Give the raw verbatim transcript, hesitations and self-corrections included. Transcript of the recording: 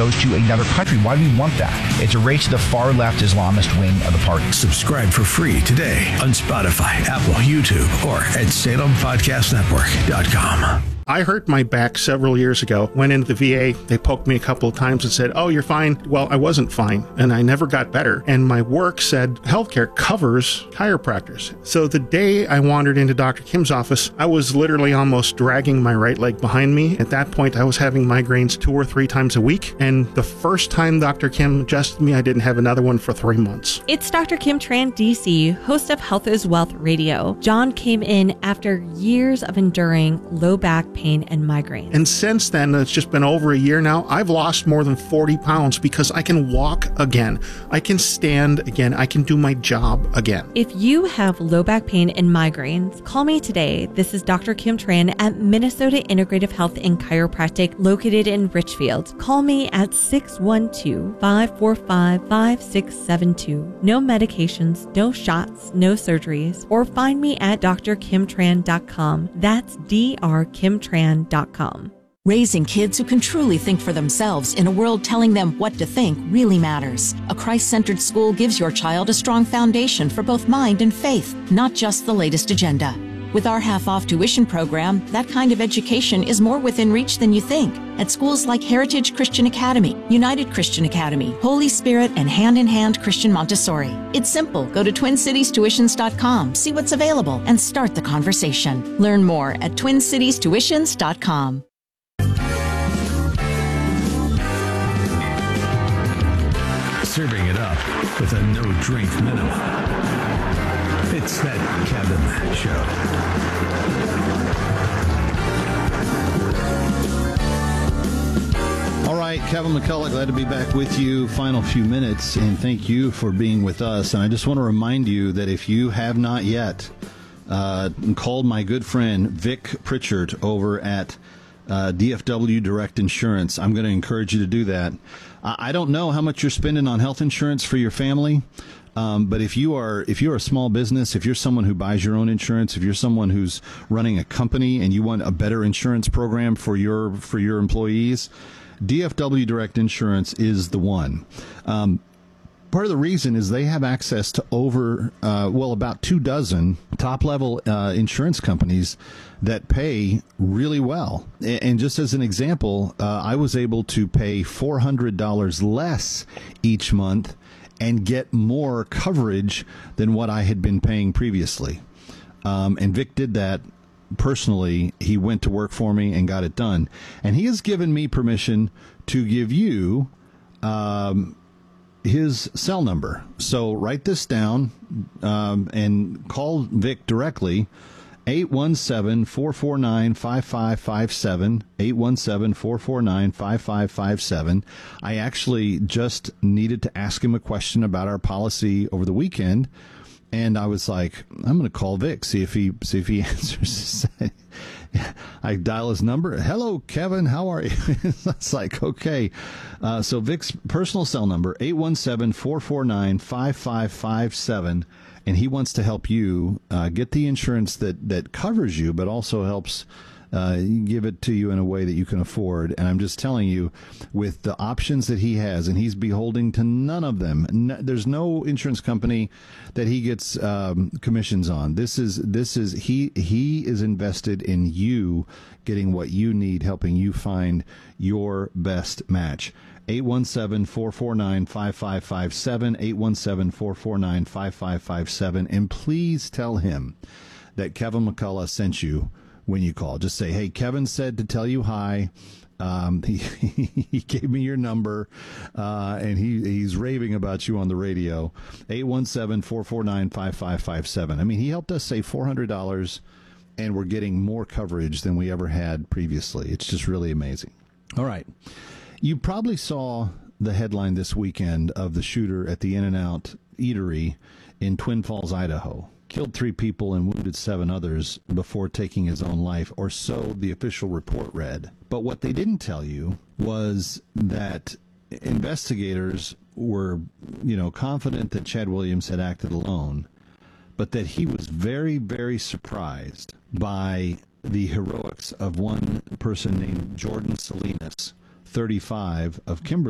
goes to another country. Why do we want that? It's a race to the far left Islamist wing of the party. Subscribe for free today on Spotify, Apple, YouTube, or at Salem Podcast Network dot com. I hurt my back several years ago. Went into the V A. They poked me a couple of times and said, oh, you're fine. Well, I wasn't fine, and I never got better. And my work said healthcare covers chiropractors. So the day I wandered into Doctor Kim's office, I was literally almost dragging my right leg behind me. At that point, I was having migraines two or three times a week. And the first time Doctor Kim adjusted me, I didn't have another one for three months. It's Doctor Kim Tran, D C, host of Health is Wealth Radio. John came in after years of enduring low back pain and migraine. And since then, it's just been over a year now, I've lost more than forty pounds because I can walk again. I can stand again. I can do my job again. If you have low back pain and migraines, call me today. This is Doctor Kim Tran at Minnesota Integrative Health and Chiropractic located in Richfield. Call me at six one two, five four five, five six seven two. No medications, no shots, no surgeries. Or find me at d r kim tran dot com. That's D R kim tran dot com. Raising kids who can truly think for themselves in a world telling them what to think really matters. A Christ-centered school gives your child a strong foundation for both mind and faith, not just the latest agenda. With our half-off tuition program, that kind of education is more within reach than you think. At schools like Heritage Christian Academy, United Christian Academy, Holy Spirit, and Hand in Hand Christian Montessori. It's simple. Go to twin cities tuitions dot com, see what's available, and start the conversation. Learn more at twin cities tuitions dot com. Serving it up with a no-drink minimum. It's that Kevin Show. All right, Kevin McCullough, glad to be back with you. Final few minutes, and thank you for being with us. And I just want to remind you that if you have not yet uh, called my good friend Vic Pritchard over at uh, D F W Direct Insurance, I'm going to encourage you to do that. I don't know how much you're spending on health insurance for your family, um, but if you are if you're a small business, if you're someone who buys your own insurance, if you're someone who's running a company and you want a better insurance program for your for your employees, D F W Direct Insurance is the one. Um, part of the reason is they have access to over, uh, well, about two dozen top-level uh, insurance companies that pay really well. And just as an example, uh, I was able to pay four hundred dollars less each month and get more coverage than what I had been paying previously. Um, and Vic did that personally. He went to work for me and got it done. And he has given me permission to give you um, his cell number. So write this down um, and call Vic directly. eight one seven, four four nine, five five five seven, eight one seven, four four nine, five five five seven. I actually just needed to ask him a question about our policy over the weekend, and I was like, I'm going to call Vic, see if he see if he answers. I dial his number. Hello, Kevin. How are you? It's like, okay. Uh, so Vic's personal cell number, eight one seven, four four nine, five five five seven. And he wants to help you uh, get the insurance that, that covers you, but also helps uh, give it to you in a way that you can afford. And I'm just telling you, with the options that he has, and he's beholden to none of them. No, there's no insurance company that he gets um, commissions on. This is this is he he is invested in you getting what you need, helping you find your best match. eight one seven, four four nine, five five five seven, eight one seven, four four nine, five five five seven. And please tell him that Kevin McCullough sent you when you call. Just say, hey, Kevin said to tell you hi. Um, he, he gave me your number, uh, and he, he's raving about you on the radio. eight one seven, four four nine, five five five seven. I mean, he helped us save four hundred dollars, and we're getting more coverage than we ever had previously. It's just really amazing. All right. You probably saw the headline this weekend of the shooter at the In-N-Out Eatery in Twin Falls, Idaho. Killed three people and wounded seven others before taking his own life, or so the official report read. But what they didn't tell you was that investigators were, you know, confident that Chad Williams had acted alone, but that he was very, very surprised by the heroics of one person named Jordan Salinas, thirty-five, of Kimberly.